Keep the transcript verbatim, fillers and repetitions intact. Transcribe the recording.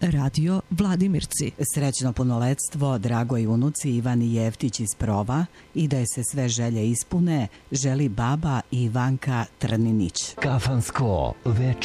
Radio Vladimirci. Srećno punoletstvo dragoj unuci Ivani Jeftić iz Prova i da je se sve želje ispune, želi baba Ivanka Trninić. Kafansko večer.